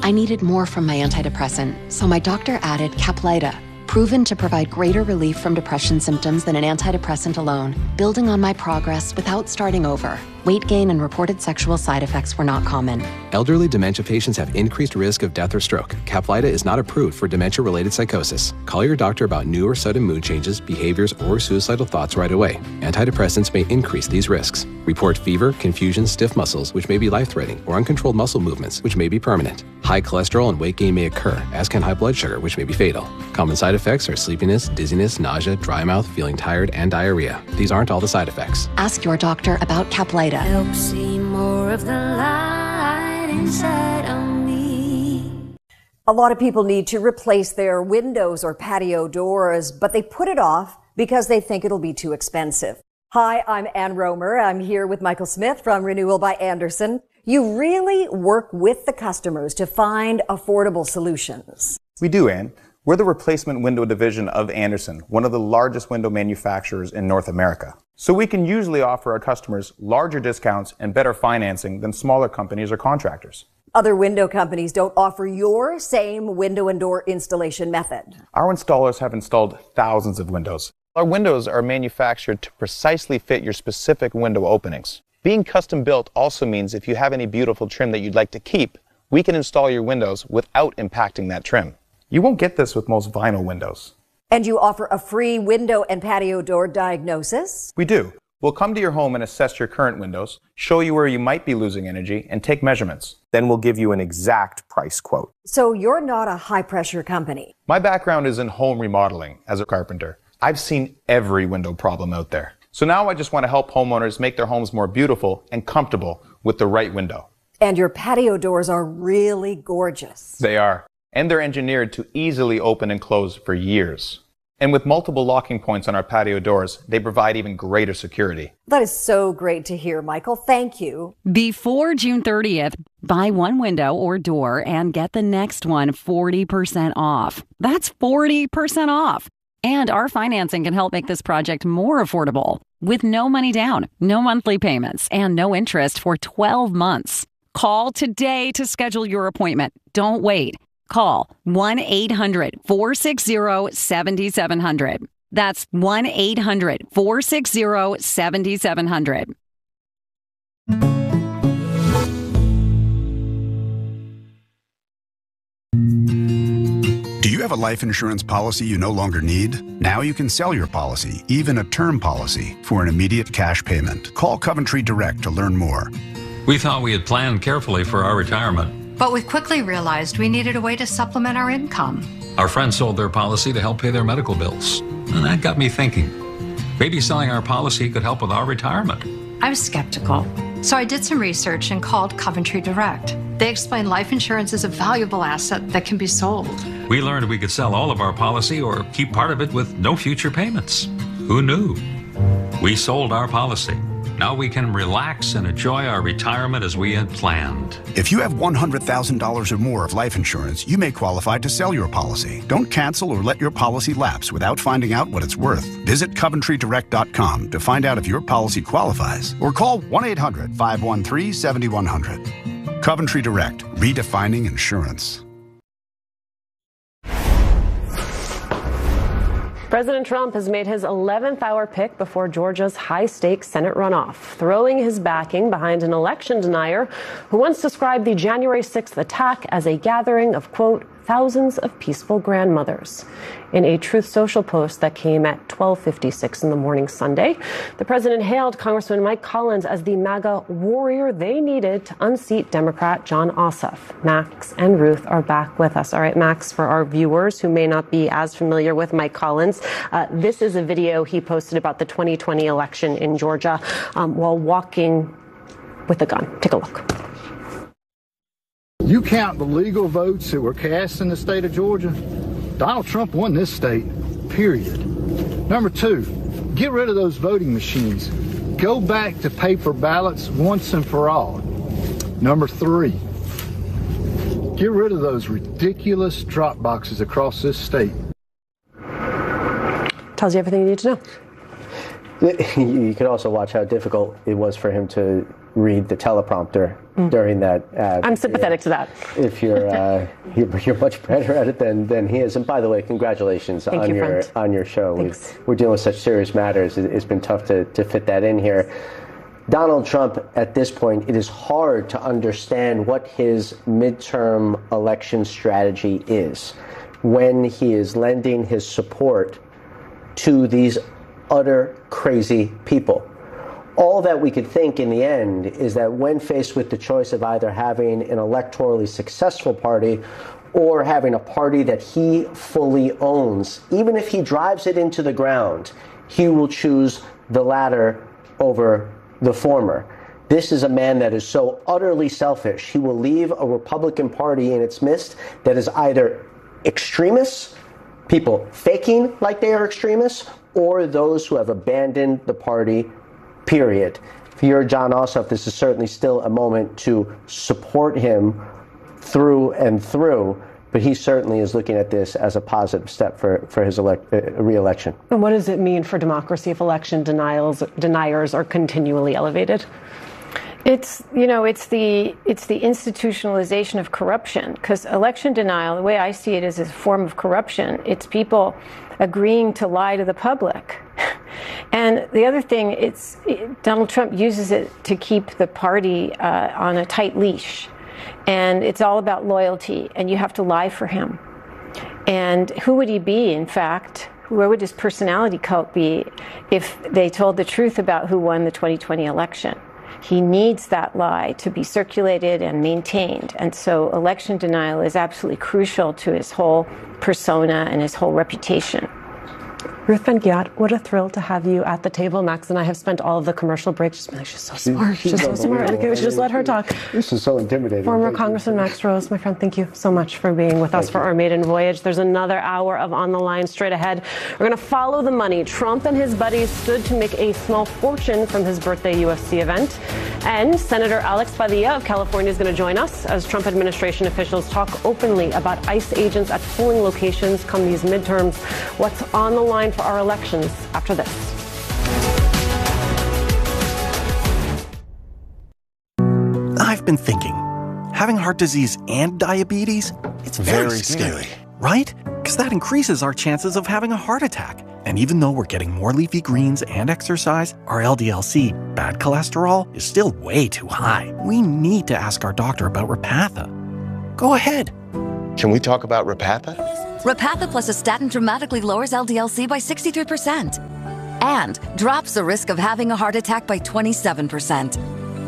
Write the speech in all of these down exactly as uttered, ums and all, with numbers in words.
I needed more from my antidepressant, so my doctor added Caplyta, proven to provide greater relief from depression symptoms than an antidepressant alone, building on my progress without starting over. Weight gain and reported sexual side effects were not common. Elderly dementia patients have increased risk of death or stroke. Caplyta is not approved for dementia-related psychosis. Call your doctor about new or sudden mood changes, behaviors, or suicidal thoughts right away. Antidepressants may increase these risks. Report fever, confusion, stiff muscles, which may be life-threatening, or uncontrolled muscle movements, which may be permanent. High cholesterol and weight gain may occur, as can high blood sugar, which may be fatal. Common side effects are sleepiness, dizziness, nausea, dry mouth, feeling tired, and diarrhea. These aren't all the side effects. Ask your doctor about Caplyta. Help see more of the light inside of me. A lot of people need to replace their windows or patio doors, but they put it off because they think it'll be too expensive. Hi, I'm Ann Romer. I'm here with Michael Smith from Renewal by Andersen. You really work with the customers to find affordable solutions. We do, Ann. We're the replacement window division of Andersen, one of the largest window manufacturers in North America. So we can usually offer our customers larger discounts and better financing than smaller companies or contractors. Other window companies don't offer your same window and door installation method. Our installers have installed thousands of windows. Our windows are manufactured to precisely fit your specific window openings. Being custom built also means if you have any beautiful trim that you'd like to keep, we can install your windows without impacting that trim. You won't get this with most vinyl windows. And you offer a free window and patio door diagnosis? We do. We'll come to your home and assess your current windows, show you where you might be losing energy, and take measurements. Then we'll give you an exact price quote. So you're not a high-pressure company? My background is in home remodeling as a carpenter. I've seen every window problem out there. So now I just want to help homeowners make their homes more beautiful and comfortable with the right window. And your patio doors are really gorgeous. They are. And they're engineered to easily open and close for years. And with multiple locking points on our patio doors, they provide even greater security. That is so great to hear, Michael. Thank you. Before June thirtieth, buy one window or door and get the next one forty percent off. That's forty percent off. And our financing can help make this project more affordable with no money down, no monthly payments, and no interest for twelve months. Call today to schedule your appointment. Don't wait. Call one eight hundred, four six zero, seven seven zero zero. That's one eight hundred, four six zero, seven seven zero zero. Do you have a life insurance policy you no longer need? Now you can sell your policy, even a term policy, for an immediate cash payment. Call Coventry Direct to learn more. We thought we had planned carefully for our retirement. But we quickly realized we needed a way to supplement our income. Our friends sold their policy to help pay their medical bills. And that got me thinking. Maybe selling our policy could help with our retirement. I was skeptical. So I did some research and called Coventry Direct. They explained life insurance is a valuable asset that can be sold. We learned we could sell all of our policy or keep part of it with no future payments. Who knew? We sold our policy. Now we can relax and enjoy our retirement as we had planned. If you have one hundred thousand dollars or more of life insurance, you may qualify to sell your policy. Don't cancel or let your policy lapse without finding out what it's worth. Visit Coventry Direct dot com to find out if your policy qualifies or call one eight hundred, five one three, seven one zero zero. Coventry Direct, redefining insurance. President Trump has made his eleventh hour pick before Georgia's high-stakes Senate runoff, throwing his backing behind an election denier who once described the January sixth attack as a gathering of, quote, thousands of peaceful grandmothers. In a Truth Social post that came at twelve fifty-six in the morning Sunday, the president hailed Congressman Mike Collins as the MAGA warrior they needed to unseat Democrat Jon Ossoff. Max and Ruth are back with us. All right, Max, for our viewers who may not be as familiar with Mike Collins, uh, this is a video he posted about the twenty twenty election in Georgia um, while walking with a gun. Take a look. You count the legal votes that were cast in the state of Georgia, Donald Trump won this state, period. Number two, get rid of those voting machines. Go back to paper ballots once and for all. Number three, get rid of those ridiculous drop boxes across this state. Tells you everything you need to know. You could also watch how difficult it was for him to read the teleprompter mm. during that ad. I'm sympathetic yeah. to that. If you're, uh, you're you're much better at it than, than he is. And by the way, congratulations Thank on you, your friend. on your show. We've, we're dealing with such serious matters. It, it's been tough to, to fit that in here. Donald Trump, at this point, it is hard to understand what his midterm election strategy is when he is lending his support to these utter crazy people. All that we could think in the end is that when faced with the choice of either having an electorally successful party or having a party that he fully owns, even if he drives it into the ground, he will choose the latter over the former. This is a man that is so utterly selfish. He will leave a Republican Party in its midst that is either extremists, people faking like they are extremists, or those who have abandoned the party, period. For your Jon Ossoff, this is certainly still a moment to support him through and through, but he certainly is looking at this as a positive step for, for his elect, uh, re-election. And what does it mean for democracy if election denials, deniers are continually elevated? It's, you know, it's the it's the institutionalization of corruption, because election denial, the way I see it, is a form of corruption. It's people agreeing to lie to the public. And the other thing, it's it, Donald Trump uses it to keep the party uh, on a tight leash. And it's all about loyalty, and you have to lie for him. And who would he be, in fact? Where would his personality cult be if they told the truth about who won the twenty twenty election? He needs that lie to be circulated and maintained. And so election denial is absolutely crucial to his whole persona and his whole reputation. Ruth Ben-Ghiat, what a thrill to have you at the table. Max and I have spent all of the commercial breaks just being like, she's so smart. She's, she's so smart. Like, we should just let her talk. This is so intimidating. Former Congressman Max Rose, my friend, thank you so much for being with us for our maiden voyage. There's another hour of On the Line straight ahead. We're going to follow the money. Trump and his buddies stood to make a small fortune from his birthday U F C event. And Senator Alex Padilla of California is going to join us as Trump administration officials talk openly about ICE agents at polling locations come these midterms. What's on the line for our elections after this? I've been thinking, having heart disease and diabetes, it's very, very scary, scary, right? Because that increases our chances of having a heart attack. And even though we're getting more leafy greens and exercise, our L D L C, bad cholesterol, is still way too high. We need to ask our doctor about Repatha. Go ahead. Can we talk about Repatha? Repatha plus a statin dramatically lowers L D L C by sixty-three percent and drops the risk of having a heart attack by twenty-seven percent.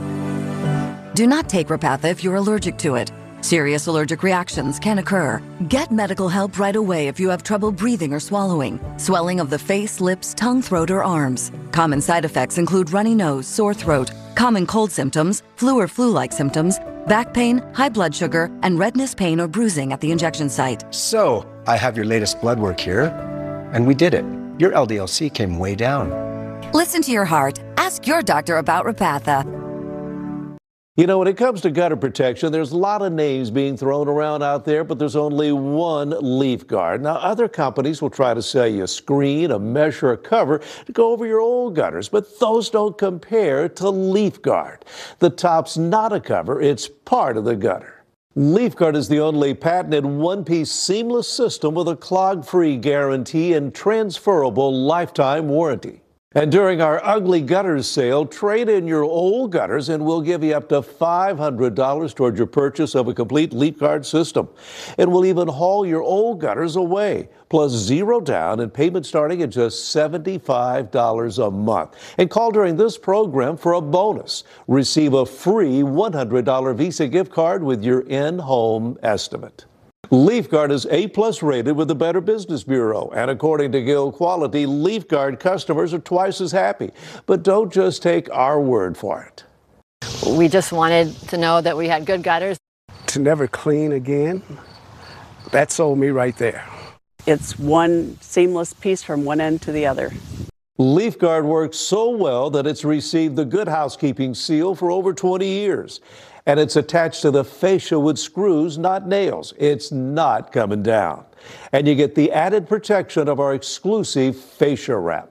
Do not take Repatha if you're allergic to it. Serious allergic reactions can occur. Get medical help right away if you have trouble breathing or swallowing, swelling of the face, lips, tongue, throat, or arms. Common side effects include runny nose, sore throat, common cold symptoms, flu or flu-like symptoms, back pain, high blood sugar, and redness, pain, or bruising at the injection site. So, I have your latest blood work here, and we did it. Your L D L C came way down. Listen to your heart. Ask your doctor about Repatha. You know, when it comes to gutter protection, there's a lot of names being thrown around out there, but there's only one Leaf Guard. Now, other companies will try to sell you a screen, a mesh, or a cover to go over your old gutters, but those don't compare to Leaf Guard. The top's not a cover, it's part of the gutter. Leaf Guard is the only patented one-piece seamless system with a clog-free guarantee and transferable lifetime warranty. And during our Ugly Gutters sale, trade in your old gutters and we'll give you up to five hundred dollars toward your purchase of a complete Leaf Guard system. And we'll even haul your old gutters away, plus zero down and payment starting at just seventy-five dollars a month. And call during this program for a bonus. Receive a free one hundred dollars Visa gift card with your in-home estimate. Leaf Guard is A plus rated with the Better Business Bureau, and according to Guild Quality, Leaf Guard customers are twice as happy. But don't just take our word for it. We just wanted to know that we had good gutters. To never clean again, that sold me right there. It's one seamless piece from one end to the other. Leaf Guard works so well that it's received the Good Housekeeping seal for over twenty years. And it's attached to the fascia with screws, not nails. It's not coming down. And you get the added protection of our exclusive fascia wrap.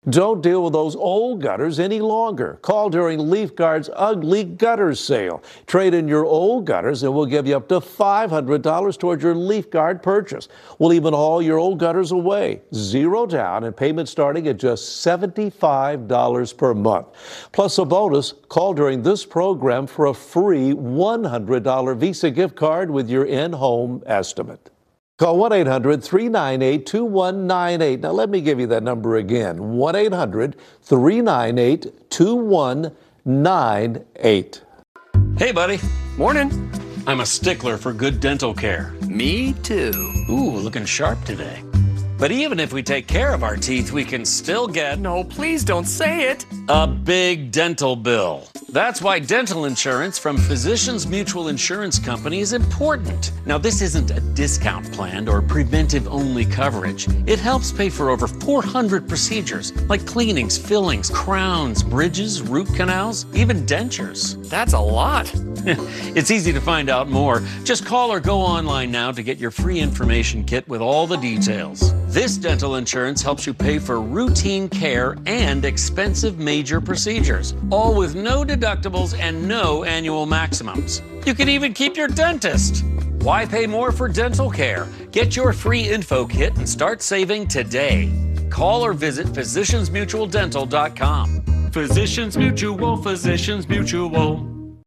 Don't deal with those old gutters any longer. Call during LeafGuard's ugly gutter sale. Trade in your old gutters and we'll give you up to five hundred dollars towards your LeafGuard purchase. We'll even haul your old gutters away. Zero down and payment starting at just seventy-five dollars per month. Plus a bonus, call during this program for a free one hundred dollars Visa gift card with your in-home estimate. Call one eight hundred, three nine eight, two one nine eight. Now, let me give you that number again, one eight hundred, three nine eight, two one nine eight. Hey, buddy. Morning. I'm a stickler for good dental care. Me too. Ooh, looking sharp today. But even if we take care of our teeth, we can still get... No, please don't say it. A big dental bill. That's why dental insurance from Physicians Mutual Insurance Company is important. Now, this isn't a discount plan or preventive-only coverage. It helps pay for over four hundred procedures, like cleanings, fillings, crowns, bridges, root canals, even dentures. That's a lot. It's easy to find out more. Just call or go online now to get your free information kit with all the details. This dental insurance helps you pay for routine care and expensive major procedures, all with no deductibles and no annual maximums. You can even keep your dentist. Why pay more for dental care? Get your free info kit and start saving today. Call or visit physicians mutual dental dot com. Physicians Mutual, Physicians Mutual.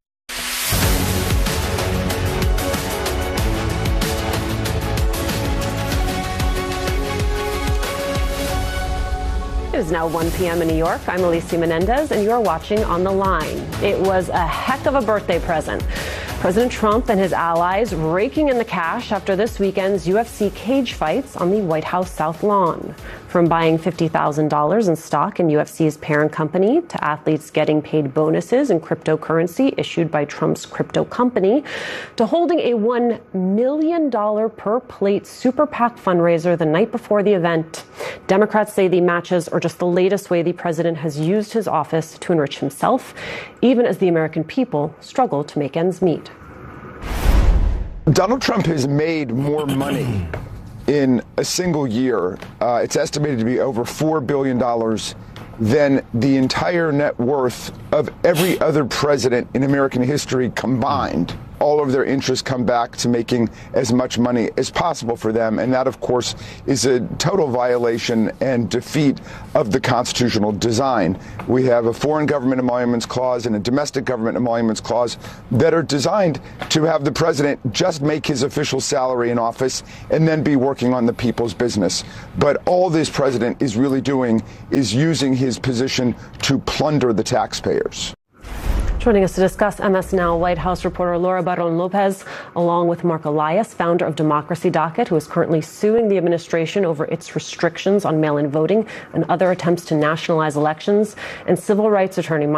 It is now one p.m. in New York. I'm Alicia Menendez, and you're watching On the Line. It was a heck of a birthday present. President Trump and his allies raking in the cash after this weekend's U F C cage fights on the White House South Lawn. From buying fifty thousand dollars in stock in U F C's parent company to athletes getting paid bonuses in cryptocurrency issued by Trump's crypto company to holding a one million dollars per plate super PAC fundraiser the night before the event. Democrats say the matches are just the latest way the president has used his office to enrich himself, even as the American people struggle to make ends meet. Donald Trump has made more money in a single year. Uh, it's estimated to be over four billion dollars than the entire net worth of every other president in American history combined. All of their interests come back to making as much money as possible for them. And that, of course, is a total violation and defeat of the constitutional design. We have a foreign government emoluments clause and a domestic government emoluments clause that are designed to have the president just make his official salary in office and then be working on the people's business. But all this president is really doing is using his position to plunder the taxpayers. Joining us to discuss M S Now White House reporter Laura Barron Lopez, along with Mark Elias, founder of Democracy Docket, who is currently suing the administration over its restrictions on mail-in voting and other attempts to nationalize elections, and civil rights attorney